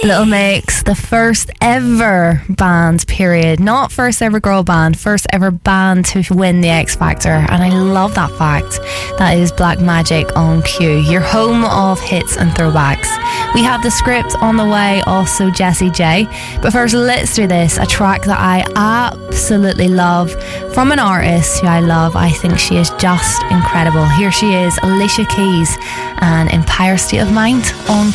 Little Mix, the first ever band, period. Not first ever girl band, first ever band to win the X Factor. And I love that fact. That is Black Magic on Q, your home of hits and throwbacks. We have the script on the way, also Jessie J. But first, let's do this. A track that I absolutely love from an artist who I love. I think she is just incredible. Here she is, Alicia Keys, and Empire State of Mind on